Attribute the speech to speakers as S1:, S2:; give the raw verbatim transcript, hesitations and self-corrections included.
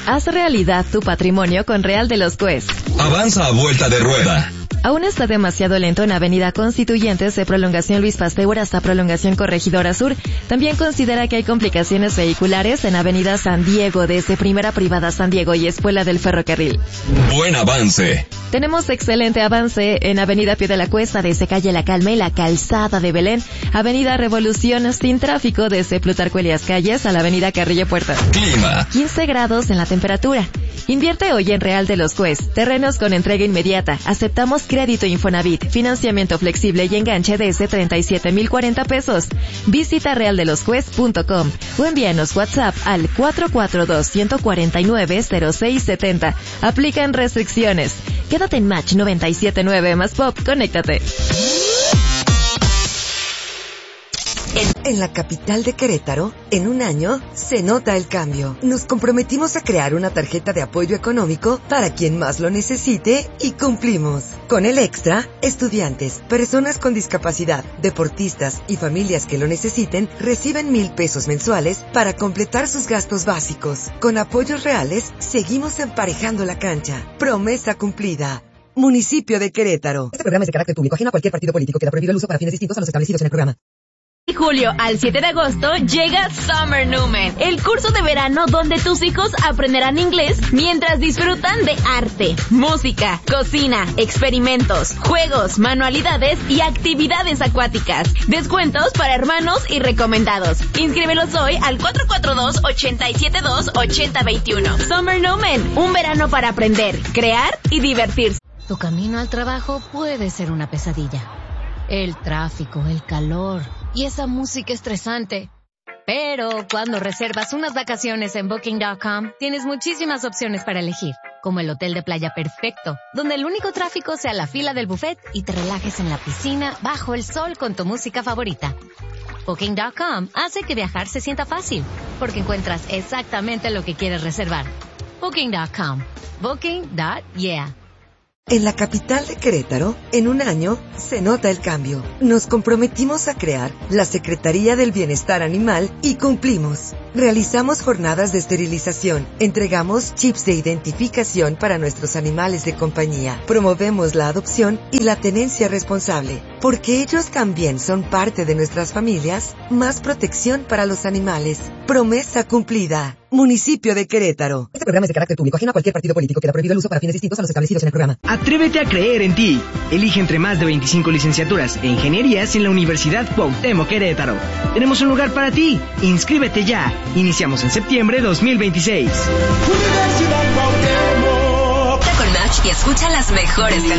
S1: Haz realidad tu patrimonio con Real de los Cues.
S2: Avanza a vuelta de rueda.
S1: Aún está demasiado lento en Avenida Constituyentes de Prolongación Luis Pasteur hasta Prolongación Corregidora Sur. También considera que hay complicaciones vehiculares en Avenida San Diego desde Primera Privada San Diego y Espuela del Ferrocarril.
S2: Buen avance.
S1: Tenemos excelente avance en Avenida Pie de la Cuesta desde Calle La Calma y la Calzada de Belén. Avenida Revolución sin tráfico desde Plutarco Elías Calles a la Avenida Carrillo Puerta.
S2: Clima.
S1: quince grados en la temperatura. Invierte hoy en Real de los Cues. Terrenos con entrega inmediata. Aceptamos crédito Infonavit, financiamiento flexible y enganche desde treinta y siete mil cuarenta pesos. Visita real de los cues punto com o envíanos WhatsApp al cuatro cuatro dos, uno cuatro nueve, cero seis siete cero. Aplican restricciones. Quédate en Match noventa y siete punto nueve más Pop. Conéctate.
S3: En, en la capital de Querétaro, en un año, se nota el cambio. Nos comprometimos a crear una tarjeta de apoyo económico para quien más lo necesite y cumplimos. Con el extra, estudiantes, personas con discapacidad, deportistas y familias que lo necesiten reciben mil pesos mensuales para completar sus gastos básicos. Con apoyos reales, seguimos emparejando la cancha. Promesa cumplida. Municipio de Querétaro. Este programa es de carácter público, ajeno a cualquier partido político. Queda prohibido el uso para fines distintos a los establecidos en el programa.
S4: De julio al siete de agosto llega Summer Numen, el curso de verano donde tus hijos aprenderán inglés mientras disfrutan de arte, música, cocina, experimentos, juegos, manualidades y actividades acuáticas. Descuentos para hermanos y recomendados. Inscríbelos hoy al cuatro cuatro dos, ocho siete dos, ocho cero dos uno. Summer Numen, un verano para aprender, crear y divertirse.
S5: Tu camino al trabajo puede ser una pesadilla. El tráfico, el calor y esa música estresante. Pero cuando reservas unas vacaciones en Booking punto com, tienes muchísimas opciones para elegir, como el hotel de playa perfecto, donde el único tráfico sea la fila del buffet y te relajes en la piscina bajo el sol con tu música favorita. Booking punto com hace que viajar se sienta fácil, porque encuentras exactamente lo que quieres reservar. Booking punto com. Booking punto yeah.
S3: En la capital de Querétaro, en un año, se nota el cambio. Nos comprometimos a crear la Secretaría del Bienestar Animal y cumplimos. Realizamos jornadas de esterilización, entregamos chips de identificación para nuestros animales de compañía, promovemos la adopción y la tenencia responsable. Porque ellos también son parte de nuestras familias, más protección para los animales. Promesa cumplida. Municipio de Querétaro. Este programa es de carácter público, ajeno a cualquier partido político. Queda prohibido el uso para fines distintos a los establecidos en el programa.
S6: Atrévete a creer en ti. Elige entre más de veinticinco licenciaturas e ingenierías en la Universidad Cuauhtémoc Querétaro. Tenemos un lugar para ti. Inscríbete ya. Iniciamos en septiembre dos mil veintiséis.
S7: Universidad Cuauhtémoc.
S8: Con Match y escucha las mejores canciones.